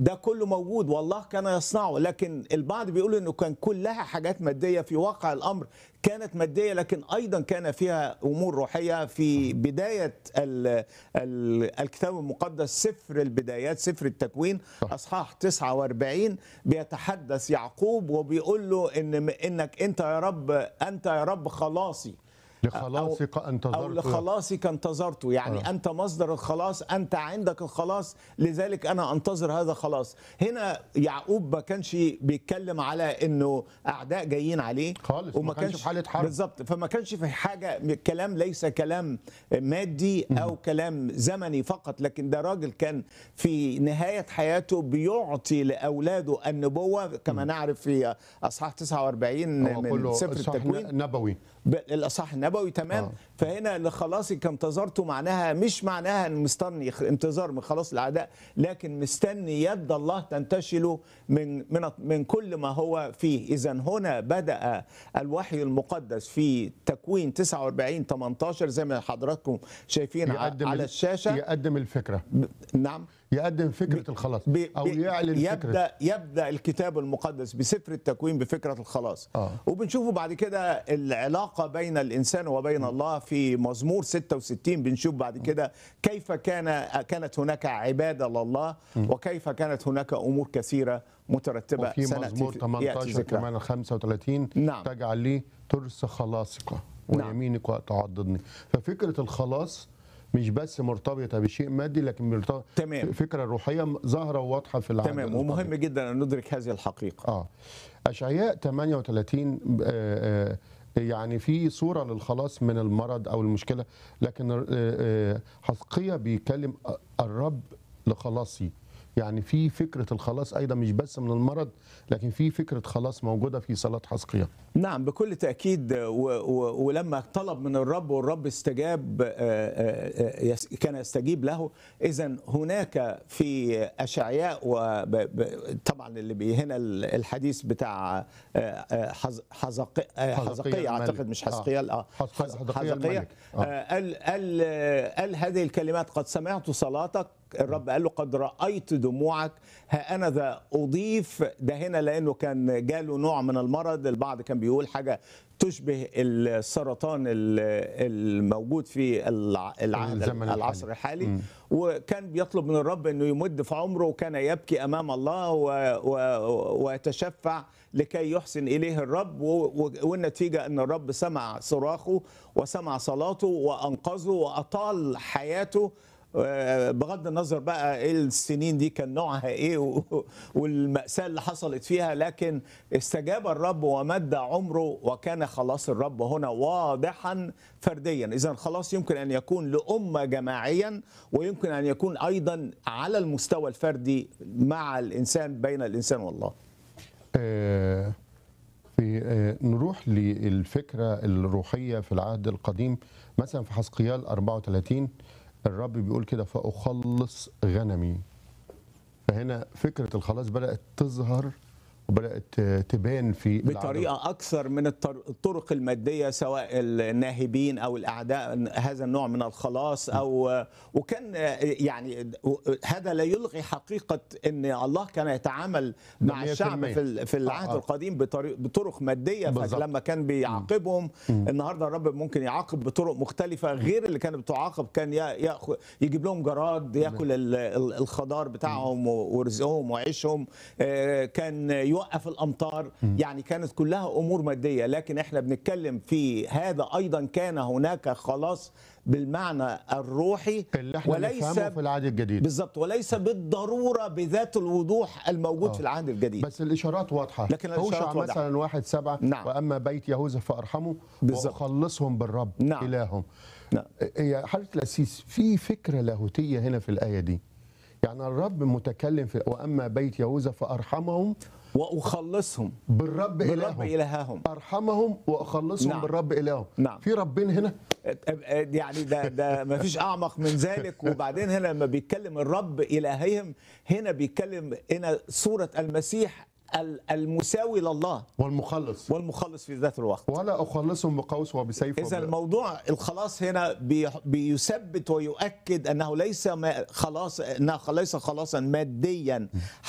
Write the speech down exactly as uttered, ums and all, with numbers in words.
ده كله موجود والله كان يصنعه، لكن البعض بيقول انه كان كلها حاجات ماديه. في واقع الامر كانت ماديه، لكن ايضا كان فيها امور روحيه. في بدايه ال ال الكتاب المقدس، سفر البدايات، سفر التكوين، اصحاح تسعة وأربعين، بيتحدث يعقوب وبيقول له ان انك انت يا رب، انت يا رب خلاصي، لخلاصك انتظرت، أو لخلاصك انتظرته. يعني آه. أنت مصدر الخلاص، أنت عندك الخلاص، لذلك أنا أنتظر هذا خلاص. هنا يعقوب ما كانش بيتكلم على أنه أعداء جايين عليه خالص، وما كانش في حالة حرب بالظبط. فما كانش في حاجة، كلام ليس كلام مادي أو كلام زمني فقط، لكن ده راجل كان في نهاية حياته بيعطي لأولاده النبوة كما م. نعرف في أصحاح تسعة وأربعين من سفر التكوين، نبوي، الاصحاح النبوي. تمام. آه. فهنا لخلاصك انتظرته، معناها مش معناها ان مستني انتظار من خلاص الاعداء، لكن مستني يد الله تنتشله من من من كل ما هو فيه. اذا هنا بدا الوحي المقدس في تكوين تسعة وأربعين ثمانية عشر زي ما حضراتكم شايفين على الشاشه. يقدم الفكره. ب... نعم، يقدم فكره الخلاص او يعلن يبدا فكره. يبدا الكتاب المقدس بسفر التكوين بفكره الخلاص. آه. وبنشوفه بعد كده العلاقه بين الانسان وبين الله في مزمور ستة وستين. بنشوف بعد كده كيف كان كانت هناك عباده لله، وكيف كانت هناك امور كثيره مترتبه. وفي مزمور ثمانية عشر كمان خمسة وثلاثين، نعم. تجعل لي ترس خلاصك ويمينك وتعضدني. ففكره الخلاص مش بس مرتبطه بشيء مادي، لكن مرتبطه فكره روحيه ظاهره وواضحه في العهد. تمام. ومهم جدا ان ندرك هذه الحقيقه. اه اشعياء ثمانية وثلاثين آه آه يعني في صوره للخلاص من المرض او المشكله، لكن آه حزقيا بيتكلم الرب لخلاصي. يعني في فكره الخلاص ايضا مش بس من المرض، لكن في فكره خلاص موجوده في صلاه حزقيا. نعم بكل تاكيد. و و ولما طلب من الرب والرب استجاب، كان يستجيب له. اذا هناك في اشعياء، وطبعا اللي هنا الحديث بتاع حزقيا، اعتقد مش حزقيا، اه حزقيا، قال قال قال هذه الكلمات: قد سمعت صلاتك. الرب قال له: قد رأيت دموعك، ها أنا ذا أضيف. ده هنا لأنه كان جاله نوع من المرض، البعض كان بيقول حاجة تشبه السرطان الموجود في العهد العصر الحالي. م. وكان بيطلب من الرب أنه يمد في عمره، وكان يبكي أمام الله ويتشفع لكي يحسن إليه الرب. والنتيجة أن الرب سمع صراخه وسمع صلاته وأنقذه وأطال حياته، بغض النظر بقى ايه السنين دي كان نوعها ايه والمأساة اللي حصلت فيها، لكن استجاب الرب ومد عمره، وكان خلاص الرب هنا واضحا فرديا. اذا خلاص يمكن ان يكون لأمة جماعيا، ويمكن ان يكون ايضا على المستوى الفردي مع الانسان، بين الانسان والله. آه في آه نروح للفكرة الروحية في العهد القديم. مثلا في حزقيال أربعة وثلاثين الرب بيقول كده: فأخلص غنمي. فهنا فكرة الخلاص بدأت تظهر وبدأت تبان في بطريقة العدد. أكثر من الطرق المادية، سواء الناهبين أو الأعداء، هذا النوع من الخلاص. أو وكان يعني هذا لا يلغي حقيقة أن الله كان يتعامل مع الشعب في في العهد آه. القديم بطرق مادية. فلما كان بيعاقبهم، النهارده الرب ممكن يعاقب بطرق مختلفة غير اللي كانت بتعاقب. كان ياخذ يجيب لهم جراد ياكل الخضار بتاعهم ورزقهم وعيشهم، كان يوقف الامطار. م. يعني كانت كلها امور ماديه. لكن احنا بنتكلم في هذا ايضا كان هناك خلاص بالمعنى الروحي اللي احنا وليس نفهمه في العهد الجديد. بالظبط، وليس بالضروره بذات الوضوح الموجود آه. في العهد الجديد. بس الاشارات واضحه. لكن الاشارات واضحه. مثلا واحد سبعة: نعم. واما بيت يهوذا فارحمه واخلصهم بالرب. نعم. الههم. نعم. يا حضرة القسيس، في فكره لاهوتيه هنا في الايه دي. يعني الرب متكلم في واما بيت يهوذا فارحمهم واخلصهم بالرب, بالرب الههم. ارحمهم واخلصهم. نعم. بالرب الههم. نعم. في ربين هنا، يعني ده ده ما فيش اعمق من ذلك. وبعدين هنا لما بيتكلم الرب الههم، هنا بيتكلم هنا صورة المسيح المساوي لله والمخلص والمخلص في ذات الوقت. ولا أخلصهم بقوس وبسيف. إذا الموضوع الخلاص هنا بيثبت ويؤكد أنه ليس خلاص، أنه ليس خلاصا ماديا